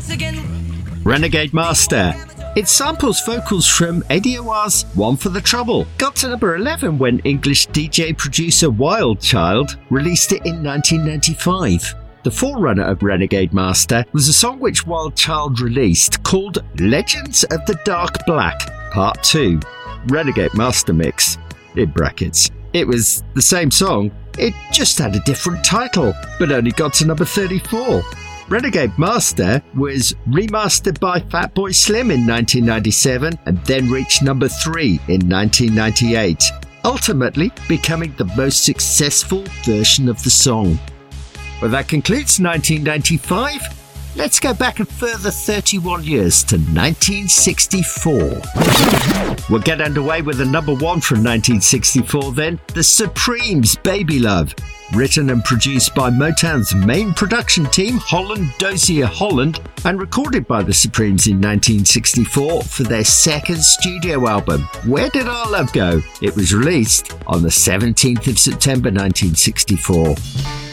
Renegade Master. It samples vocals from ADOR's One for the Trouble. Got to number 11 when English DJ producer Wild Child released it in 1995. The forerunner of Renegade Master was a song which Wild Child released called Legends of the Dark Black Part 2, Renegade Master Mix, in brackets. It was the same song, it just had a different title, but only got to number 34. Renegade Master was remastered by Fatboy Slim in 1997 and then reached number 3 in 1998, ultimately becoming the most successful version of the song. Well, that concludes 1995. Let's go back a further 31 years to 1964. We'll get underway with the number 1 from 1964 then, The Supremes' Baby Love. Written and produced by Motown's main production team, Holland Dozier Holland, and recorded by the Supremes in 1964 for their second studio album, Where Did Our Love Go? It was released on the 17th of September 1964.